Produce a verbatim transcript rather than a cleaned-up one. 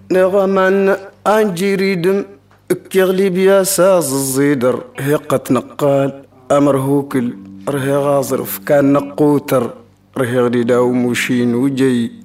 نغمان أنجريدم كيغلي بياساز الزيدر هيقة نقال أمر هوكل رهي غازر فكان نقوتر رهي غدي داو موشين وجي